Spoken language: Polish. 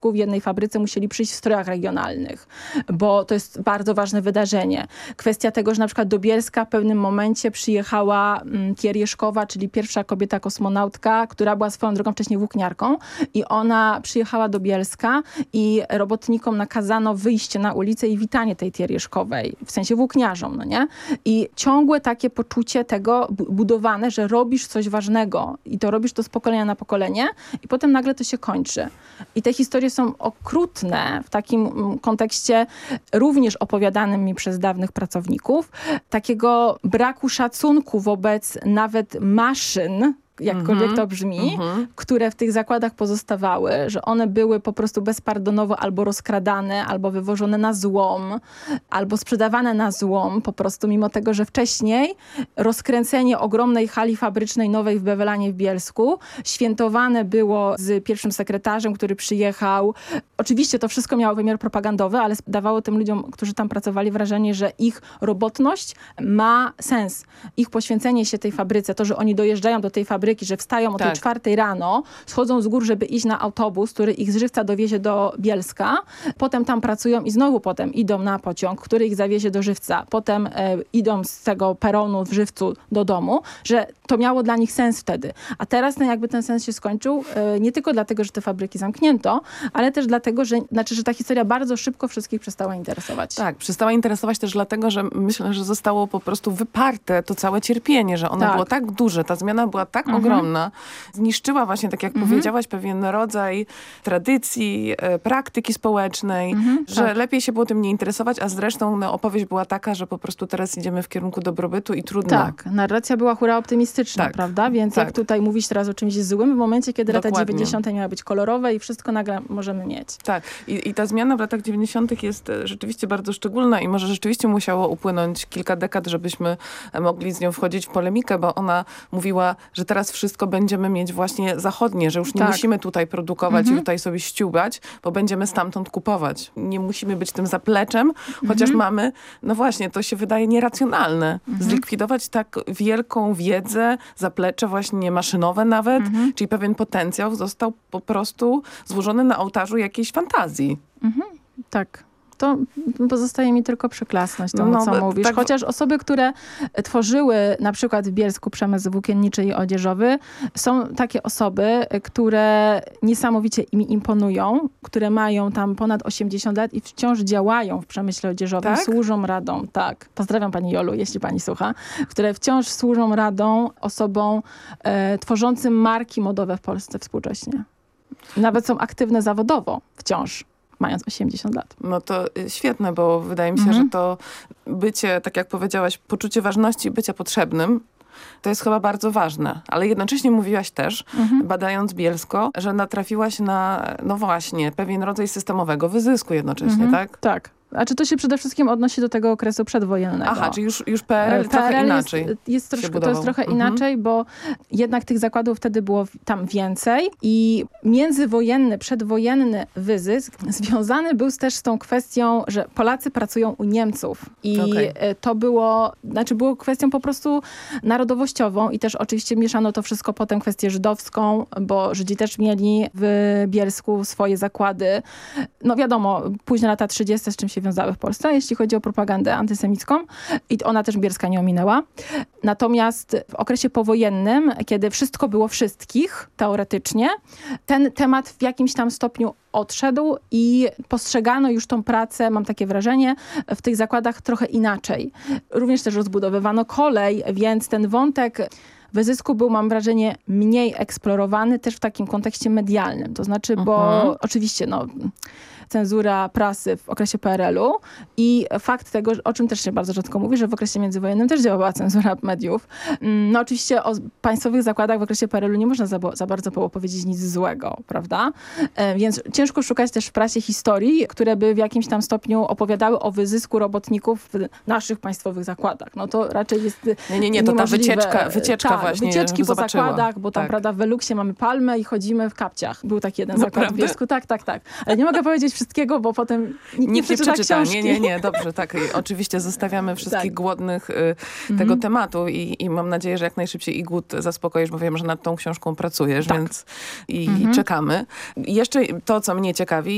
w jednej fabryce musieli przyjść w strojach regionalnych, bo to jest bardzo ważne wydarzenie. Kwestia tego, że na przykład do Bielska w pewnym momencie przyjechała Kierjeszkowa, czyli pierwsza kobieta kosmonautka, która była swoją drogą wcześniej włókniarką i ona przyjechała do Bielska i robotnikom nakazano wyjście na ulicę i witanie tej Kierjeszkowej, w sensie włókniarzom, no nie? I ciągłe takie poczucie tego budowane, że robisz coś ważnego i to robisz to z pokolenia na pokolenie i potem nagle to się kończy. I te historie są okrutne w takim kontekście również opowiadanym mi przez dawnych pracowników, takiego braku szacunku wobec nawet maszyn, jakkolwiek to brzmi, które w tych zakładach pozostawały, że one były po prostu bezpardonowo albo rozkradane, albo wywożone na złom, albo sprzedawane na złom, po prostu mimo tego, że wcześniej rozkręcenie ogromnej hali fabrycznej nowej w Bewelanie w Bielsku świętowane było z pierwszym sekretarzem, który przyjechał. Oczywiście to wszystko miało wymiar propagandowy, ale dawało tym ludziom, którzy tam pracowali, wrażenie, że ich robotność ma sens. Ich poświęcenie się tej fabryce, to, że oni dojeżdżają do tej fabryki, że wstają o tej 4 rano, schodzą z gór, żeby iść na autobus, który ich z Żywca dowiezie do Bielska, potem tam pracują i znowu potem idą na pociąg, który ich zawiezie do Żywca, potem idą z tego peronu w Żywcu do domu, że to miało dla nich sens wtedy. A teraz ten sens się skończył, nie tylko dlatego, że te fabryki zamknięto, ale też dlatego, że ta historia bardzo szybko wszystkich przestała interesować. Tak, przestała interesować też dlatego, że myślę, że zostało po prostu wyparte to całe cierpienie, że ono było tak duże, ta zmiana była tak ogromna. Zniszczyła właśnie, tak jak powiedziałaś, pewien rodzaj tradycji, praktyki społecznej, że lepiej się było tym nie interesować, a zresztą opowieść była taka, że po prostu teraz idziemy w kierunku dobrobytu i trudno. Tak, narracja była hura optymistyczna, prawda? Więc jak tutaj mówisz teraz o czymś złym, w momencie, kiedy lata 90. miały być kolorowe i wszystko nagle możemy mieć. Tak. I ta zmiana w latach 90. jest rzeczywiście bardzo szczególna i może rzeczywiście musiało upłynąć kilka dekad, żebyśmy mogli z nią wchodzić w polemikę, bo ona mówiła, że teraz wszystko będziemy mieć właśnie zachodnie, że już nie musimy tutaj produkować i tutaj sobie ściugać, bo będziemy stamtąd kupować. Nie musimy być tym zapleczem, chociaż mamy, no właśnie, to się wydaje nieracjonalne. Zlikwidować tak wielką wiedzę, zaplecze właśnie maszynowe nawet, czyli pewien potencjał został po prostu złożony na ołtarzu jakiejś fantazji. Tak. To pozostaje mi tylko przyklasnąć temu, co mówisz. Tak. Chociaż osoby, które tworzyły na przykład w Bielsku przemysł włókienniczy i odzieżowy, są takie osoby, które niesamowicie mi imponują, które mają tam ponad 80 lat i wciąż działają w przemyśle odzieżowym, służą radą. Tak. Pozdrawiam pani Jolu, jeśli pani słucha. Które wciąż służą radą osobom tworzącym marki modowe w Polsce współcześnie. Nawet są aktywne zawodowo wciąż, mając 80 lat. No to świetne, bo wydaje mi się, że to bycie, tak jak powiedziałaś, poczucie ważności bycia potrzebnym, to jest chyba bardzo ważne. Ale jednocześnie mówiłaś też, badając Bielsko, że natrafiłaś na, no właśnie, pewien rodzaj systemowego wyzysku jednocześnie, tak? Tak. Znaczy to się przede wszystkim odnosi do tego okresu przedwojennego. Aha, czyli już PRL trochę inaczej to jest trochę inaczej, bo jednak tych zakładów wtedy było tam więcej i międzywojenny, przedwojenny wyzysk związany był też z tą kwestią, że Polacy pracują u Niemców. I to było kwestią po prostu narodowościową i też oczywiście mieszano to wszystko potem kwestię żydowską, bo Żydzi też mieli w Bielsku swoje zakłady. No wiadomo, późne lata 30, z czym się wiązały w Polsce, jeśli chodzi o propagandę antysemicką. I ona też Bielska nie ominęła. Natomiast w okresie powojennym, kiedy wszystko było wszystkich, teoretycznie, ten temat w jakimś tam stopniu odszedł i postrzegano już tą pracę, mam takie wrażenie, w tych zakładach trochę inaczej. Również też rozbudowywano kolej, więc ten wątek wyzysku był, mam wrażenie, mniej eksplorowany też w takim kontekście medialnym. To znaczy, bo oczywiście, cenzura prasy w okresie PRL-u i fakt tego, o czym też się bardzo rzadko mówi, że w okresie międzywojennym też działała cenzura mediów. No oczywiście o państwowych zakładach w okresie PRL-u nie można za bardzo było powiedzieć nic złego, prawda? Więc ciężko szukać też w prasie historii, które by w jakimś tam stopniu opowiadały o wyzysku robotników w naszych państwowych zakładach. No to raczej jest Nie, to ta wycieczka właśnie wycieczki po zobaczyła. zakładach, bo tam, prawda, w Weluksie mamy palmę i chodzimy w kapciach. Był taki jeden zakład w Bielsku. Tak. Ale nie mogę powiedzieć wszystkiego, bo potem nikt nie przeczyta książki. Nie, dobrze, tak. Oczywiście zostawiamy wszystkich głodnych tego tematu i mam nadzieję, że jak najszybciej i głód zaspokoisz, bo wiem, że nad tą książką pracujesz, więc i czekamy. Jeszcze to, co mnie ciekawi,